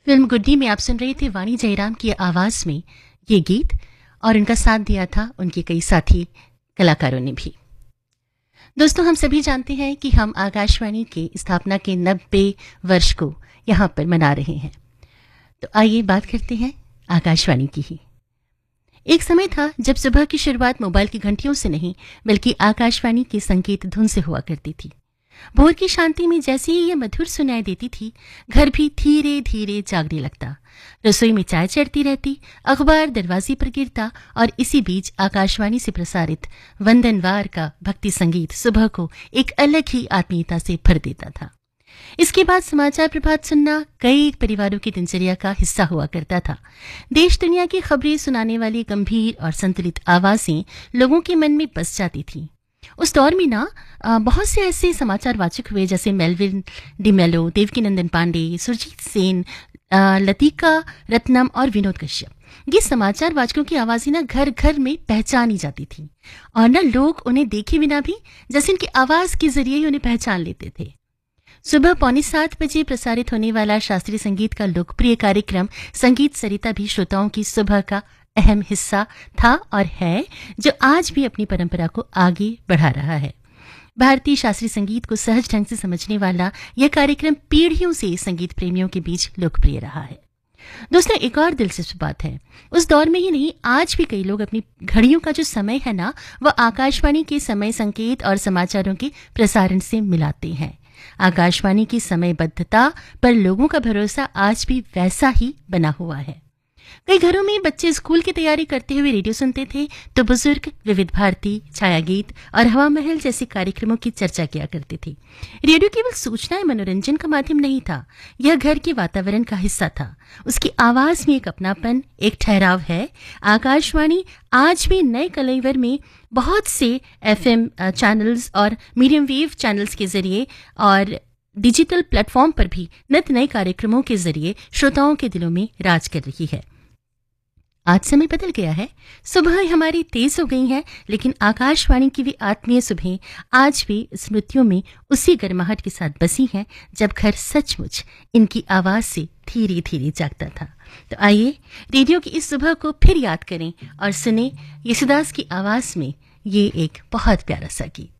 Film गुड्डी में आप सुन रहे थे वाणी जयराम की आवाज में ये गीत, और उनका साथ दिया था उनके कई साथी कलाकारों ने भी। दोस्तों, हम सभी जानते हैं कि हम आकाशवाणी के स्थापना के 90 वर्ष को यहाँ पर मना रहे हैं। तो आइए बात करते हैं आकाशवाणी की ही। एक समय था जब सुबह की शुरुआत मोबाइल की घंटियों से नहीं बल्कि आकाशवाणी के संकेत धुन से हुआ करती थी। भोर की शांति में जैसे ही ये मधुर सुनाई देती थी, घर भी धीरे धीरे जागने लगता। रसोई में चाय चढ़ती रहती, अखबार दरवाजे पर गिरता, और इसी बीच आकाशवाणी से प्रसारित वंदनवार का भक्ति संगीत सुबह को एक अलग ही आत्मीयता से भर देता था। इसके बाद समाचार प्रभात सुनना कई परिवारों की दिनचर्या का हिस्सा हुआ करता था। देश दुनिया की खबरें सुनाने वाली गंभीर और संतुलित आवाजें लोगों के मन में बस जाती थी। उस दौर में बहुत से ऐसे समाचार वाचक हुए जैसे मेलविन डिमेलो, देवकीनंदन पांडे, सुरजीत सेन, लतिका रत्नम और विनोद कश्यप। ये समाचार वाचकों की आवाजें घर घर में पहचानी जाती थी, और लोग उन्हें देखे बिना भी जैसे इनकी आवाज के जरिए ही उन्हें पहचान लेते थे। सुबह 6:45 बजे प्रसारित होने वाला शास्त्रीय संगीत का लोकप्रिय कार्यक्रम संगीत सरिता भी श्रोताओं की सुबह का अहम हिस्सा था और है, जो आज भी अपनी परंपरा को आगे बढ़ा रहा है। भारतीय शास्त्रीय संगीत को सहज ढंग से समझने वाला यह कार्यक्रम पीढ़ियों से संगीत प्रेमियों के बीच लोकप्रिय रहा है। दोस्तों, एक और दिलचस्प बात है, उस दौर में ही नहीं, आज भी कई लोग अपनी घड़ियों का जो समय है वह आकाशवाणी के समय संकेत और समाचारों के प्रसारण से मिलाते हैं। आकाशवाणी की समयबद्धता पर लोगों का भरोसा आज भी वैसा ही बना हुआ है। कई घरों में बच्चे स्कूल की तैयारी करते हुए रेडियो सुनते थे, तो बुजुर्ग विविध भारती, छाया गीत और हवा महल जैसे कार्यक्रमों की चर्चा किया करते थे। रेडियो केवल सूचना या मनोरंजन का माध्यम नहीं था, यह घर के वातावरण का हिस्सा था। उसकी आवाज में एक अपनापन, एक ठहराव है। आकाशवाणी आज भी नए कलेवर में बहुत से FM चैनल्स और मीडियम वेव चैनल्स के जरिए और डिजिटल प्लेटफॉर्म पर भी नित नए कार्यक्रमों के जरिए श्रोताओं के दिलों में राज कर रही है। आज समय बदल गया है, सुबह हमारी तेज हो गई है, लेकिन आकाशवाणी की भी आत्मीय सुबह आज भी स्मृतियों में उसी गर्माहट के साथ बसी है जब घर सचमुच इनकी आवाज से धीरे धीरे जागता था। तो आइए रेडियो की इस सुबह को फिर याद करें और सुने येसुदास की आवाज में ये एक बहुत प्यारा सा गीत।